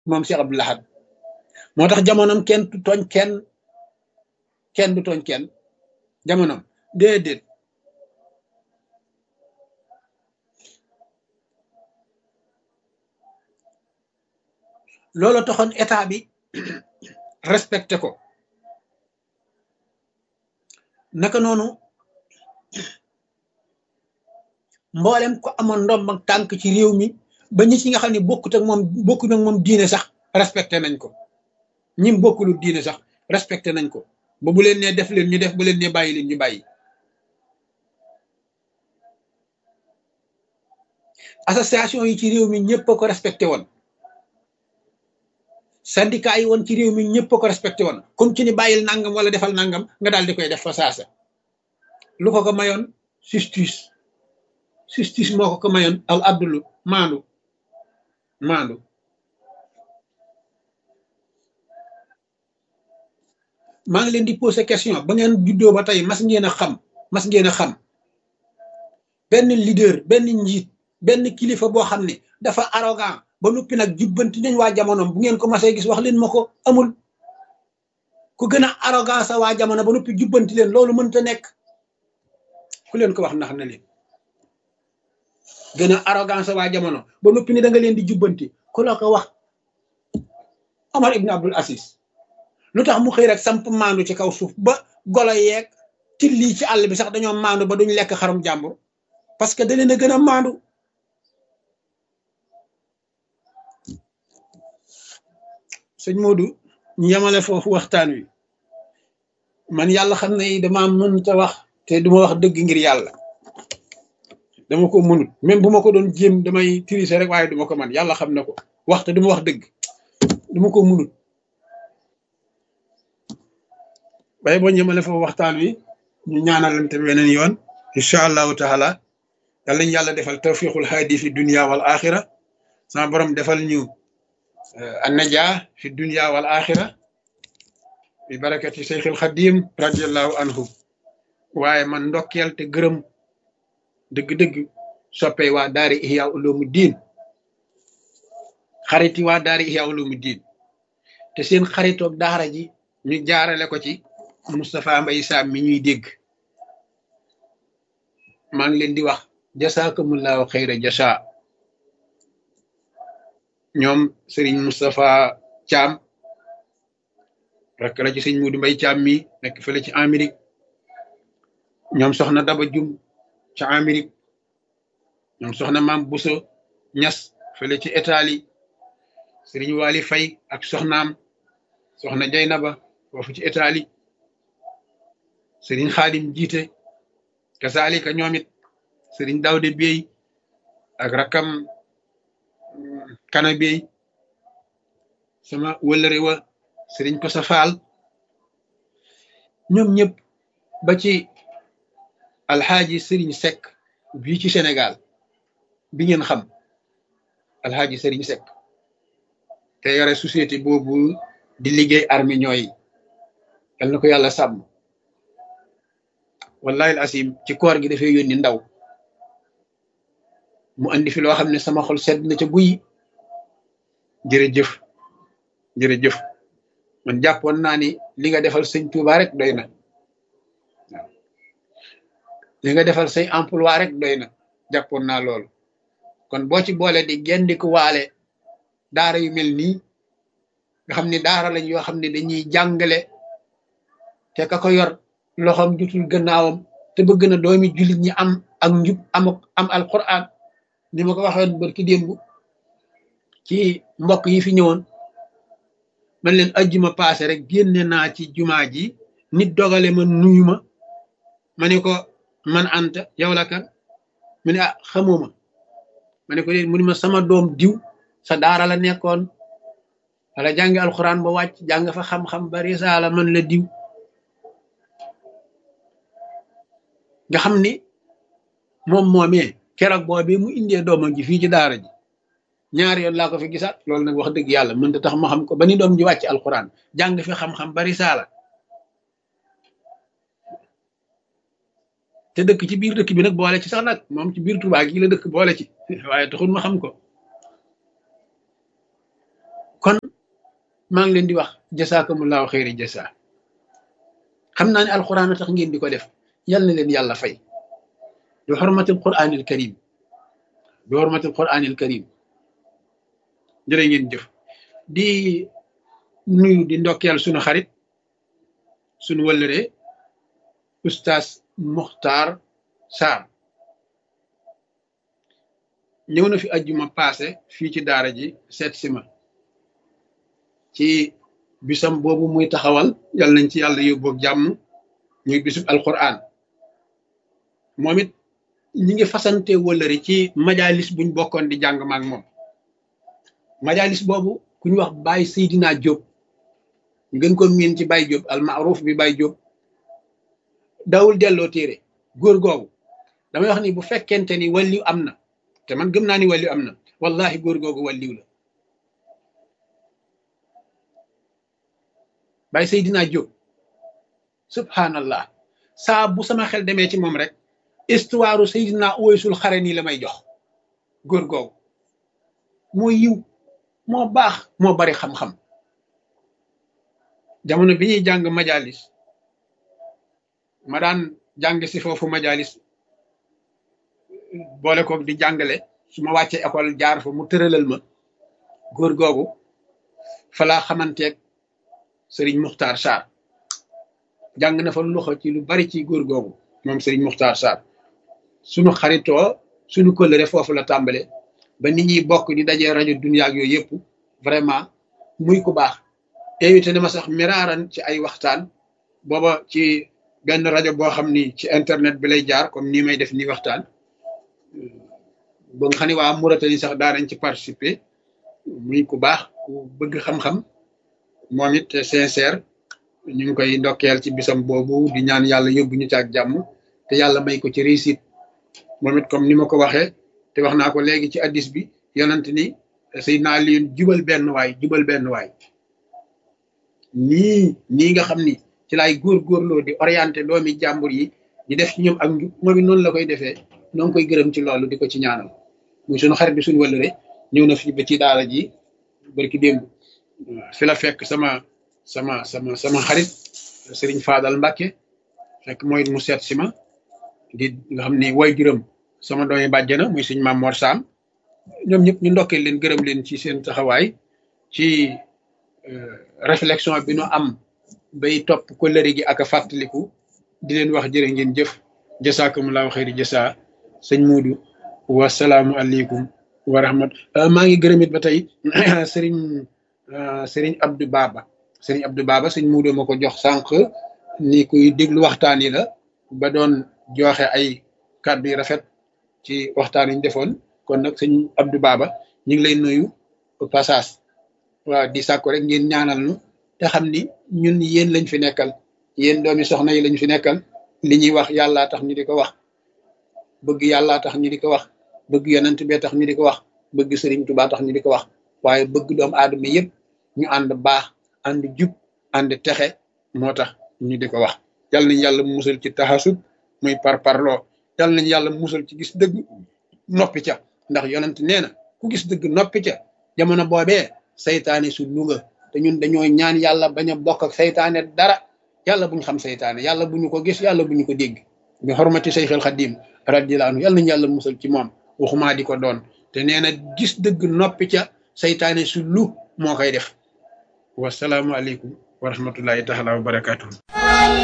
moom Cheikh Abdou Lahad moo tax jamonoom kenn du tooñ kenn kenn du tooñ kenn jamonoom déedéet. loolu taxoon état bi respecté ko naka noonu mboolem ko amoon ndomb ak tànk ci réew mi ba ñi ci nga xam ne bokkut ak moom bokkut ak moom diine sax respecté nañ ko ñim bokkulu diine sax respecté nañ ko ba bu leen nee def leen ñu def bu leen nee bàyyi leen ñu bàyyi. association yi ci réew mi ñëpp a ko respecté woon syndicat yi woon ci réew mi ñëpp a ko respecté woon comme ci ni bàyyil nangam wala defal nangam nga daal di koy def fa saasa lu ko ko mayoon justice moo ko mayoon al abdulu maandu maa ngi leen di poser question ba ngeen juddoo ba tey mas ngeen a xam benn leader benn njiit benn kilifa boo xam ne dafa arrogant ba noppi nag jubbanti nañ waa jamonoom bu ngeen ko masee gis wax leen ma ko amul ku gën a arrogant sa waa jamono ba noppi jubbanti leen loolu mënta nekk ku leen ko wax ndax na leen gën a arrogant sa waa jamono ba noppi ni da nga leen di jubbanti ku la ko wax Omar ibn Abdul Aziz lu tax mu xëy rek samp maandu ci kaw suuf ba golo yeeg tilli ci àll bi sax dañoo maandu ba duñ lekk xarum jàmbur parce que da leen a gën a maandu. sëñ Modou ñu yemale foofu waxtaan wi man yàlla xam ne dama mënta wax te duma wax dëgg ngir yàlla dama ko mënut même bu ma ko doon jéem damay tricher rek waaye duma ko man yàlla xam na ko wax te duma wax dëgg duma ko mënut bay boo ñemale foofu waxtaan wi ñu ñaanalante weneen yoon incha allahu taala yàlla ñu yàlla defal tawfiqul haadi fi dunia wal axira sama borom defal ñu النجاة في الدنيا والآخرة ببركة شيخ الخديم رضي الله عنه waaye man ndokkeel te gërëm dëgg-dëgg soppe waa daari Ihya Ulumuddin xariti waa daari Ihya Ulumuddin te seen xaritoog daara ji ñu jaarale ko ci Moustapha Mbaye Sam mi ñuy dégg maa ngi leen di wax jasakumullahu xayra jasa ñoom Serigne Moustapha Thiam rek la ci sëñ Modou Mbaye Thiam mi nekk fële ci Amérique ñoom soxna Daba Jum ci Amérique ñoom soxna Maam Bousso Ñas fële ci Italie Serigne Wali Fay ak soxnaam soxna Jaynaba foofu ci Italie Serigne Khadim Jiite kasaalika ñoom it Serigne Daoude Bey ak rakam kana bey sama wëllëre wa Serigne Kosa Fall ñoom ñëpp ba ci alxaaji Serigne Seck bii ci Sénégal bi ngeen xam alxaaji Serigne Seck te yore société boobu di liggéey armée ñooy yal na ko yàlla sàmm wallahi asim ci koor gi dafay yónni ndaw mu andi fi loo xam ne sama xol sedd na ca guy jërëjëf man jàppoon naa ni li nga defal sëñ Touba rek doy na waaw li nga defal say emploi rek doy na jàppoon naa loolu kon boo ci boole di gendiku waale daara yu mel nii nga xam ne daara lañ yoo xam ne dañuy jàngale te ka ko yor loxoom jutul gannaawam te bëgg na doomi jullit ñi am ak njub am alquran ni ma ko waxoon barki démb ci mbokk yi fi ñëwoon man leen ajjuma paase rek génne naa ci jumaa ji nit dogale ma nuyu ma ne ko man anta yow la kan mu ne ah xamuma ma ne ko mu ne ma sama doom diw sa daara la nekkoon wala jàngi alxuraan ba wàcc jàng fa xam-xam ba risaala man la diw nga xam ni moom moomee keroog boobee mu indee doomam ji fii ci daara ji ñaari yoon laa ko fi gisaat loolu nag wax dëgg yàlla mënta tax ma xam ko ba ni doom ji wàcc alxuraan jàng fi xam-xam bari saala te dëkk ci biir dëkk bi nag boole ci sax nag moom ci biir Tuubaa gi la dëkk boole ci waaye taxul ma xam ko maa ngi leen di wax jasaakumullahu xayri jasa. xam naa ne alquran a tax ngeen di ko def, yal na leen yàlla fay bi xormatil quranil karim, bi xormatil quranil karim. jërë ngeen jëf. di nuyu di ndokkeel sunu xarit sunu wëllëre oustaz Muxtaar Sarr. ñëw na fi ajjuma paase fii ci daara ji seet si ma ci bisam boobu muy taxawal, yal nañ ci yàlla yóbboog jàmm, muy bisub alquran. moom it ñi ngi fasante wëllëre ci majalis buñ bokkoon di jàng maak moom. majalis boobu ku ñu wax Baye Seydina Diop, ñu gën ko miin ci Baye Diop al maaruf bi Baye Diop, dawul delloo téere. góor googu damay wax ni bu fekkente ni wàlliw am na, te man gëm naa ni wàlliw am na, wallahi góor googu wàlliw la. Baye Seydina Diop, subhanallah, saa bu sama xel demee ci moom rek histoire Seydina Uwaysul Xarani la may jox. góor googu moo yiw, moo baax, moo bari xam-xam. jamono bi ñuy jàng majalis, ma daan jàng si foofu majalis boole koog di jàngale, su ma wàccee école jaar fa mu tëralal ma. góor googu fa laa xamanteeg Sëriñ Muxtaar Sarr, jàng na fa loxo ci lu bari ci góor googu moom Sëriñ Muxtaar Sarr. sunu xaritoo sunu kóllëre foofu la tàmbale ba nit ñi bokk di dajee rajo Dunya ak yooyu yëpp. vraiment muy ku baax. invité na ma sax miraaran ci ay waxtaan, booba ci benn rajo boo xam ni ci internet bi lay jaar comme nii may def nii waxtaan, ba nga xam ne waa Mauritanie sax daanañ ci participer. muy ku baax, ku bëgg xam-xam, moom it sincère. ñu ngi koy ndokkeel ci bisam boobu, di ñaan yàlla yóbbu ñu ci ak jàmm te yàlla may ko ci réussite. moom it comme ni ma ko waxee te wax naa ko léegi ci addis bi, yonent ni Seydina Aliyun jubal benn waay, jubal benn waay. nii nga xam ni ci laay góorgóorloo di orienté doomi jàmbur yi di def ci ñoom ak njub, moom it noonu la koy defee. noo ngi koy gërëm ci loolu, di ko ci ñaanal. muy sunu xarit bi, suñu wëllëre, ñëw na fi ba ci daara ji barki démb. fi la fekk sama xarit Sëriñ Faadal Mbàkke, fekk mooy mu seet si ma, di nga xam ni way juróom sama doomi bàjjana muy Sëriñ Maam Mor Saam. ñoom ñëpp ñu ndokkee leen, gërëm leen ci seen taxawaay, ci réflexion bi nu am bay topp kóllëre gi ak a fàttaliku. di leen wax jërë ngeen jëf, jasaakumullahu xayri jasa. sëñ Muudu, wasalaamu aleykum wa rahmat. maa ngi gërëm it ba tey Sëriñ Abdou Baba. Sëriñ Abdou Baba sëñ Muudu ma ko jox sànq ni kuy déglu waxtaan yi la, ba doon joxe ay kàddu yu rafet ci waxtaan yi ñu defoon. kon nag sëñ Abdou Baba ñu ngi lay nuyu passage. waaw, di sàkku rek ngeen ñaanal nu te xam ni ñun yéen lañ fi nekkal, yéen doomi soxna yi lañ fi nekkal. li ñuy wax yàllaa tax ñu di ko wax, bëgg yàllaa tax ñu di ko wax, bëgg yonent bee tax ñu di ko wax, bëgg Sëriñ Tuubaa tax ñu di ko wax. waaye bëgg doomu aadama yëpp ñu ànd baax, ànd jub, ànd texe moo tax ñu di ko wax. yal nañ yàlla musal ci taxasub, muy parparloo. yal nañ yàlla musal ci gis dëgg noppi ca, ndax yonent nee na ku gis dëgg noppi ca, jamono boobee saytaane su luga. te ñun dañoo ñaan yàlla bañ a bokk ak saytaane dara. yàlla bu ñu xam saytaane, yàlla bu ñu ko gis, yàlla bu ñu ko dégg. bi xormati Seyxul Xadim radiyallahu anhu, yal nañu yàlla musal ci moom, waxumaa di ko doon. te nee na gis dëgg noppi ca, saytaane su lu moo koy def. wasalaamu aleykum wa rahmatullahi taala wa barakatuh.